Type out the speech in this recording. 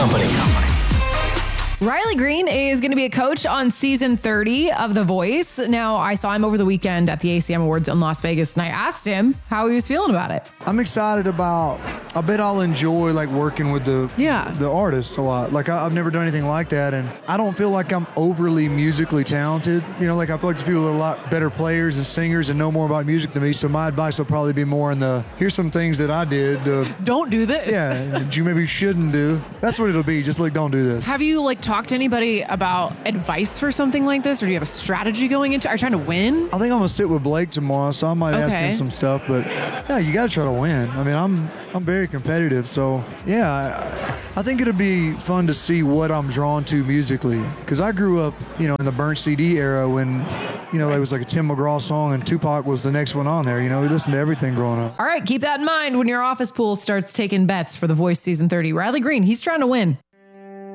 Riley Green is going to be a coach on season 30 of The Voice. Now, I saw him over the weekend at the ACM Awards in Las Vegas, and I asked him how he was feeling about it. I'm excited I bet I'll enjoy like working with the artists a lot. Like I've never done anything like that, and I don't feel like I'm overly musically talented. You know, like I feel like the people are a lot better players and singers and know more about music than me. So my advice will probably be more in here's some things that I did. Don't do this. Yeah, that you maybe shouldn't do. That's what it'll be. Just like, don't do this. Have you talked to anybody about advice for something like this, or do you have a strategy going into? Are you trying to win? I think I'm gonna sit with Blake tomorrow, so I might ask him some stuff. But yeah, you got to try to win. I mean, I'm very competitive, so yeah, I think it'll be fun to see what I'm drawn to musically. Because I grew up, in the burnt CD era when, there was like a Tim McGraw song and Tupac was the next one on there. We listened to everything growing up. All right, keep that in mind when your office pool starts taking bets for The Voice season 30. Riley Green, he's trying to win.